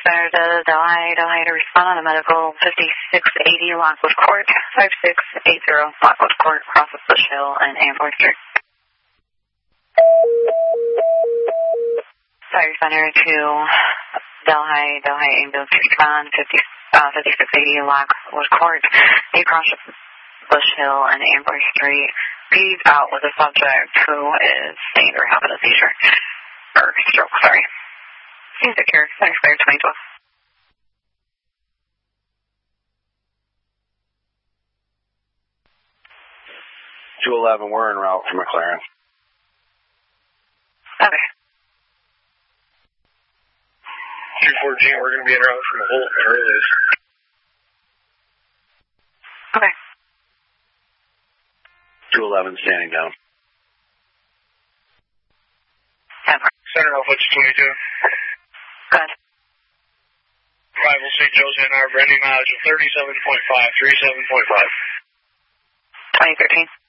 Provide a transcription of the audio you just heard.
Center to Delhi to respond on a medical 5680 Lockwood Court, 5680 Lockwood Court, across the Bush Hill and Amboy Street. Fire Center to Delhi ambulance respond 5680 Lockwood Court, across the Bush Hill and Amboy Street. He's out with a subject who is saying they're having a seizure, or stroke, sorry. He's secure, expired 2012. 211, we're en route for McLaren. Okay. 214, we're going to be en route from Holt and Early's. Okay. 211, standing down. Center Alpha 22. Good. Arrival St. Joseph and our branding mileage of 37.5, 37.5. 2013.